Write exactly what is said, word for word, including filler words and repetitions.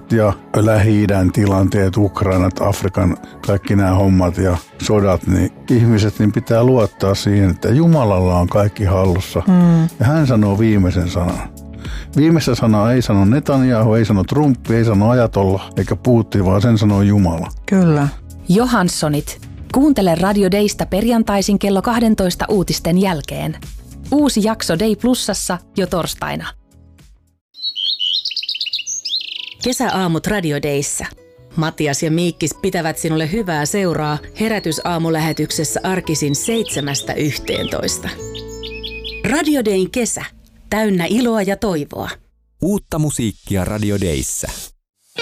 ja Lähi-idän tilanteet, Ukrainat, Afrikan, kaikki nämä hommat ja sodat, niin ihmiset niin pitää luottaa siihen, että Jumalalla on kaikki hallussa. Mm. Ja hän sanoo viimeisen sanan. Viimeistä sanaa ei sano Netanyahu, ei sano Trump, ei sano Ajatolla eikä Putin, vaan sen sanoo Jumala. Kyllä. Johanssonit. Kuuntele Radio Daysta perjantaisin kello kaksitoista uutisten jälkeen. Uusi jakso Day Plusassa jo torstaina. Kesäaamut Radio Dayssä. Matias ja Miikkis pitävät sinulle hyvää seuraa herätysaamulähetyksessä arkisin seitsemästä yhteentoista. Radio Dayn kesä. Täynnä iloa ja toivoa. Uutta musiikkia Radio Dayssä.